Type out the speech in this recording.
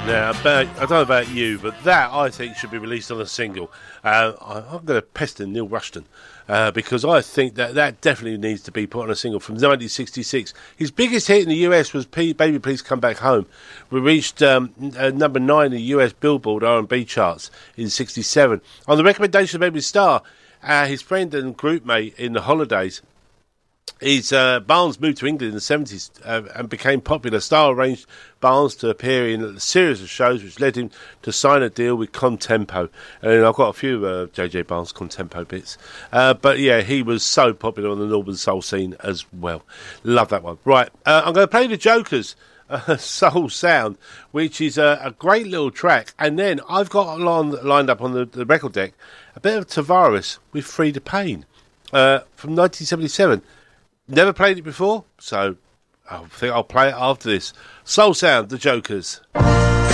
Now, I don't know about you, but that I think should be released on a single. I'm going to pester Neil Rushton because I think that definitely needs to be put on a single from 1966. His biggest hit in the US was Baby Please Come Back Home. We reached number 9 in the US Billboard R&B charts in 67. On the recommendation of Edwin Starr, his friend and group mate in the Holidays, Barnes moved to England in the 70s and became popular. Starr arranged Barnes to appear in a series of shows which led him to sign a deal with Contempo. And I've got a few JJ Barnes Contempo bits. But yeah, he was so popular on the Northern Soul scene as well. Love that one. Right, I'm going to play the Jokers. Soul Sound, which is a great little track. And then I've got lined up on the record deck a bit of Tavares with Free the Pain from 1977. Never played it before, so I think I'll play it after this. Soul Sound, the Jokers.